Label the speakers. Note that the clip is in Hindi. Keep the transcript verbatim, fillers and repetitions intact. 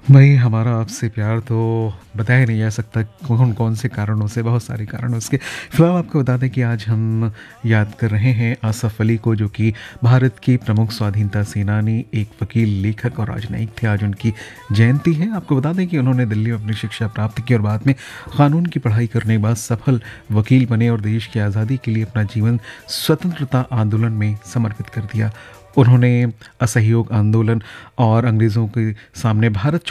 Speaker 1: भाई हमारा आपसे प्यार तो बताया नहीं जा सकता कौन-कौन से कारणों से, बहुत सारे कारण उसके। फिलहाल आपको बता दें कि आज हम याद कर रहे हैं आसफ़ अली को जो कि भारत की प्रमुख स्वाधीनता सेनानी, एक वकील, लेखक और राजनयिक थे। आज उनकी जयंती है। आपको बता दें कि उन्होंने दिल्ली में अपनी शिक्षा प्राप्त की और बाद में कानून की पढ़ाई करने के बाद सफल वकील बने और देश की आज़ादी के लिए अपना जीवन स्वतंत्रता आंदोलन में समर्पित कर दिया। उन्होंने असहयोग आंदोलन और अंग्रेज़ों के सामने भारत